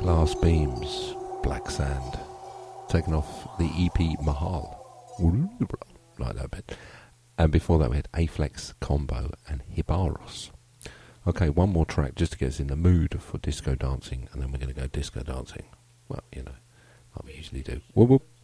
Glass Beams, Black Sand, taken off the EP Mahal, like that bit. And before that we had Aflex Combo and Hibaros. Okay, one more track just to get us in the mood for disco dancing, and then we're going to go disco dancing. Well, like we usually do. Whoop whoop.